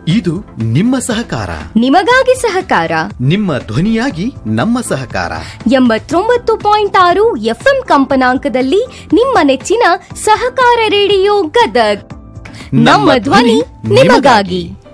ಇದು ನಿಮ್ಮ ಸಹಕಾರ ನಿಮಗಾಗಿ ಸಹಕಾರ ನಿಮ್ಮ ಧ್ವನಿಯಾಗಿ ನಮ್ಮ ಸಹಕಾರ 89.6 ಎಫ್ಎಂ ಕಂಪನಾಂಕದಲ್ಲಿ ನಿಮ್ಮ ನೆಚ್ಚಿನ ಸಹಕಾರ ರೇಡಿಯೋ ಗದಗ್ ನಮ್ಮ ಧ್ವನಿ ನಿಮಗಾಗಿ.